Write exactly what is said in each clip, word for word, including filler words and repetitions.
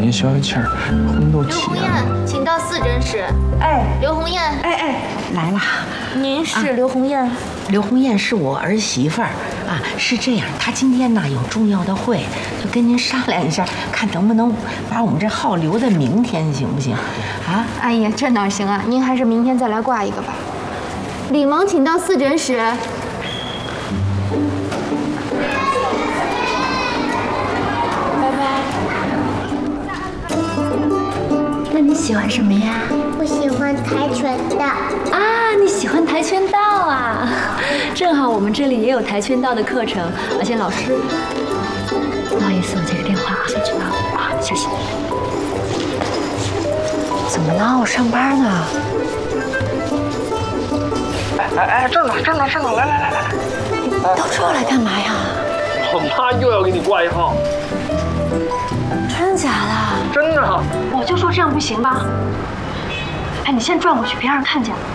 您消消气儿，婚都起了。刘红艳，请到四诊室。 哎， 刘红艳， 哎哎，来了。 您是刘红艳？ 刘红艳是我儿媳妇儿啊。是这样，她今天呢有重要的会，就跟您商量一下，看能不能把我们这号留在明天，行不行？啊？ 哎呀，这哪行啊？您还是明天再来挂一个吧。李萌，请到四诊室。拜拜。 那你喜欢什么呀？ 我喜欢跆拳道。 啊，你喜欢跆拳道啊？正好我们这里也有跆拳道的课程，而且老师……不好意思，我接个电话啊，下去吧。啊，谢谢。怎么了？我上班呢。 哎哎哎，这儿呢，这儿呢，这儿呢，来来来来。 到这儿来干嘛呀？ 我妈又要给你挂一号。 真的假的？ 真的。 我就说这样不行吧。哎，你先转过去，别让人看见了。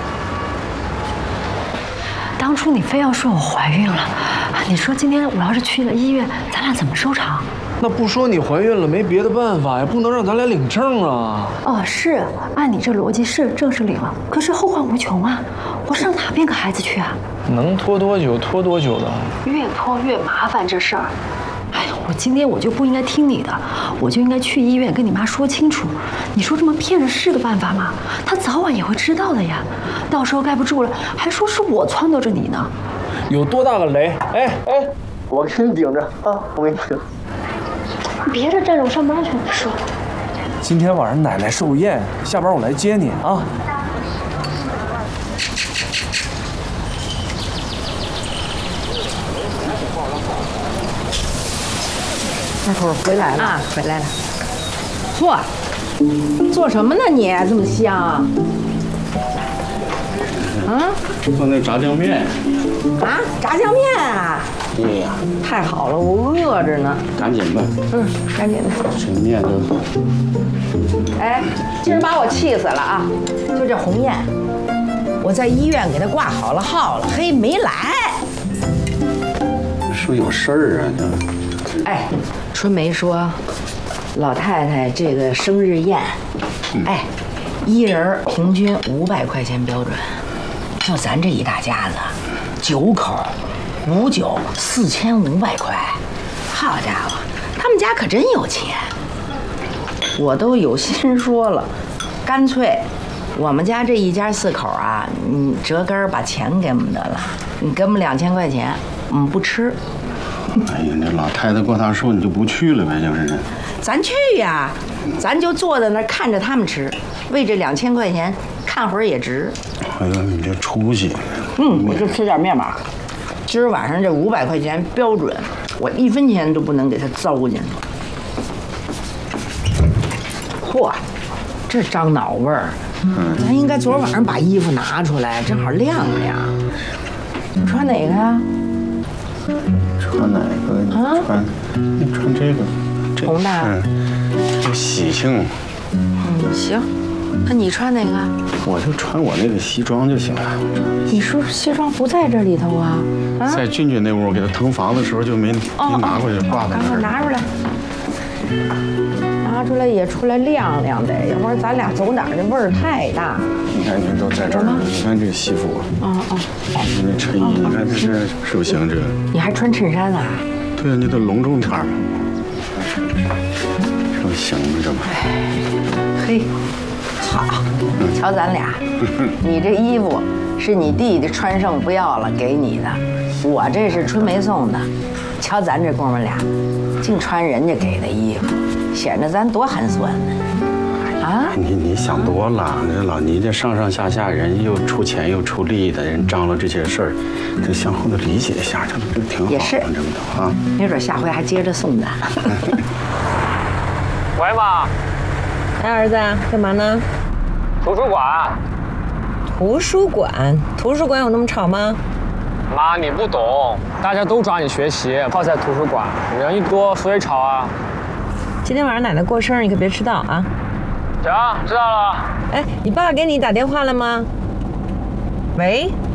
当初你非要说我怀孕了，你说今天我要是去了医院，咱俩怎么收场？ 那不说你怀孕了，没别的办法呀，不能让咱俩领证啊。 哦，是，按你这逻辑是证是领了，可是后患无穷啊，我上哪边个孩子去啊？ 能拖多久拖多久的， 越拖越麻烦这事儿。哎呀，我今天我就不应该听你的，我就应该去医院跟你妈说清楚。你说这么骗着是个办法吗？她早晚也会知道的呀，到时候盖不住了，还说是我撺掇着你呢。 有多大个雷？哎哎，我给你顶着啊！我给你顶。 别这站着，我上班去。说， 今天晚上奶奶寿宴，下班我来接你啊。 大头回来了啊，回来了。 坐，做什么呢你？这么香啊？啊？ 做那炸酱面。 啊，炸酱面啊？ 对呀。 太好了，我饿着呢。 赶紧吧。 嗯，赶紧的。 这面都…… 哎，今儿把我气死了啊！就这鸿雁，我在医院给他挂好了号了，嘿，没来。 是不是有事儿啊？这。 哎，春梅说，老太太这个生日宴，嗯、哎，一人平均五百块钱标准，就咱这一大家子，九口，五九四千五百块，好家伙，他们家可真有钱。我都有心说了，干脆我们家这一家四口啊，你折根儿把钱给我们得了，你给我们两千块钱，我们不吃。 哎呀，那老太太过大寿，你就不去了呗？就是， 咱去呀，咱就坐在那儿看着他们吃，为这两千块钱看会儿也值。 哎呀，你这出息！ 嗯，我就吃点面码。今儿晚上这五百块钱标准，我一分钱都不能给他糟践。嚯，这张脑味儿！嗯，咱应该昨儿晚上把衣服拿出来，正好晾晾。你穿哪个呀？ 穿哪个？啊、穿，你穿这个，这红的。 嗯，这喜庆。 嗯，行，那你穿哪个？ 我就穿我那个西装就行了。 你说西装不在这里头啊？啊在俊俊那屋给他腾房的时候就没、哦、没拿过去，挂在那儿。 赶快拿出来，拿出来也出来晾晾得，要不然咱俩走哪儿这味儿太大。 你看，你看都在这儿了。你看这个西服。啊啊。你那衬衣，你看这是是不是行？这个。 你还穿衬衫啊？ 对啊，你得隆重点儿。这不行吗？这不。 嘿，好，瞧咱俩，你这衣服是你弟弟穿剩不要了给你的，我这是春梅送的。瞧咱这哥们俩，净穿人家给的衣服，显得咱多寒酸呢。啊！ 你你想多了，这老倪这上上下下人又出钱又出力的人，张罗这些事儿，这相互的理解一下，这不就挺好吗？ 也是， 这不都啊？ 没准下回还接着送咱。 喂，妈。 哎，儿子，干嘛呢？ 图书馆。 图书馆？图书馆有那么吵吗？ 妈，你不懂，大家都抓紧学习，泡在图书馆，人一多，所以吵啊。 今天晚上奶奶过生日，你可别迟到啊。 行，知道了。 哎，你爸给你打电话了吗？喂。